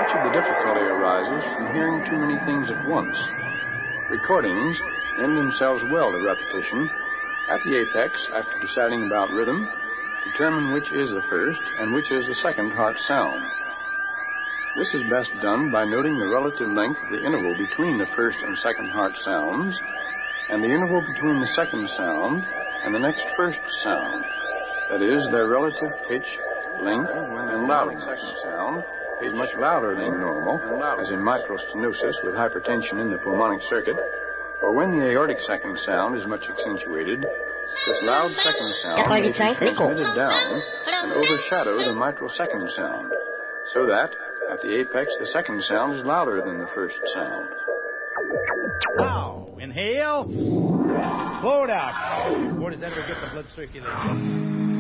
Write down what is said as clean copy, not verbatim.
Much of the difficulty arises from hearing too many things at once. Recordings lend themselves well to repetition. At the apex, after deciding about rhythm, determine which is the first and which is the second heart sound. This is best done by noting the relative length of the interval between the first and second heart sounds, and the interval between the second sound and the next first sound. That is, their relative pitch, length, and loudness. The second sound is much louder than normal, as in mitral stenosis with hypertension in the pulmonic circuit, or when the aortic second sound is much accentuated. This loud second sound may be transmitted down and overshadow the mitral second sound, so that, at the apex, the second sound is louder than the first sound. Now, inhale, blow it out. Boy, does that ever get the blood circulating.